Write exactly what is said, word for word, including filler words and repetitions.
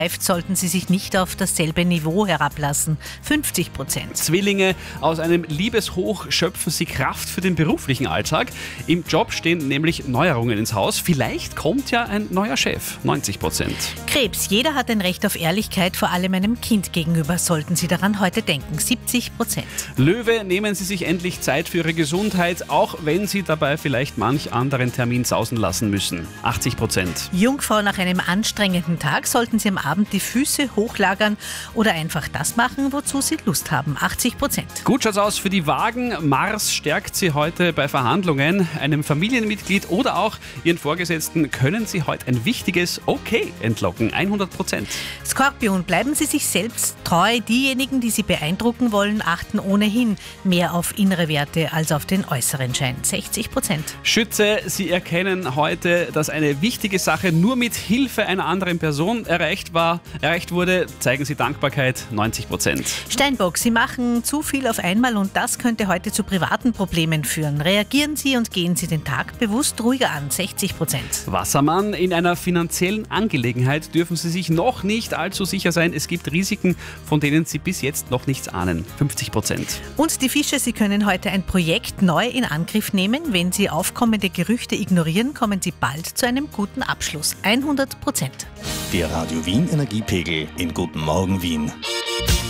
sollten sie sich nicht auf dasselbe Niveau herablassen. fünfzig Prozent. Zwillinge, aus einem Liebeshoch schöpfen sie Kraft für den beruflichen Alltag. Im Job stehen nämlich Neuerungen ins Haus. Vielleicht kommt ja ein neuer Chef. neunzig Prozent. Krebs, jeder hat ein Recht auf Ehrlichkeit, vor allem einem Kind gegenüber. Sollten Sie daran heute denken. siebzig Prozent. Löwe, nehmen Sie sich endlich Zeit für Ihre Gesundheit, auch wenn Sie dabei vielleicht manch anderen Termin sausen lassen müssen. achtzig Prozent. Jungfrau, nach einem anstrengenden Tag sollten Sie am Abend die Füße hochlagern oder einfach das machen, wozu Sie Lust haben. achtzig Prozent. Gut schaut's aus für die Wagen. Mars stärkt Sie heute bei Verhandlungen. Einem Familienmitglied oder auch Ihren Vorgesetzten können Sie heute ein wichtiges Okay entlocken. hundert Prozent. Skorpion, bleiben Sie sich selbst treu. Diejenigen, die Sie beeindrucken wollen, achten ohnehin mehr auf innere Werte als auf den äußeren Schein. sechzig Prozent. Schütze, Sie erkennen heute, dass eine wichtige Sache nur mit Hilfe einer anderen Person erreicht war, erreicht wurde. Zeigen Sie Dankbarkeit. neunzig Prozent. Steinbock, Sie machen zu viel auf einmal und das könnte heute zu privaten Problemen führen. Reagieren Sie und gehen Sie den Tag bewusst ruhiger an. sechzig Prozent. Wassermann, in einer finanziellen Angelegenheit dürfen Sie sich noch nicht allzu sicher sein. Es gibt Risiken, von denen Sie bis jetzt noch nichts ahnen. fünfzig Prozent. Und die Fische, Sie können heute ein Projekt neu in Angriff nehmen. Wenn Sie aufkommende Gerüchte ignorieren, kommen Sie bald zu einem guten Abschluss. hundert Prozent. Der Radio Wien Energiepegel in Guten Morgen Wien.